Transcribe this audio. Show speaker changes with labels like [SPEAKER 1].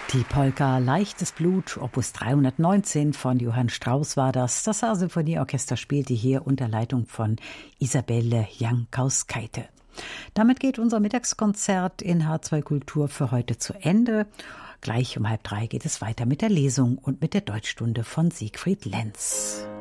[SPEAKER 1] Die Polka Leichtes Blut, Opus 319 von Johann Strauss war das. Das Saar-Symphonieorchester spielte hier unter Leitung von Isabelle Jankauskaite. Damit geht unser Mittagskonzert in H2 Kultur für heute zu Ende. Gleich um 2:30 geht es weiter mit der Lesung und mit der Deutschstunde von Siegfried Lenz.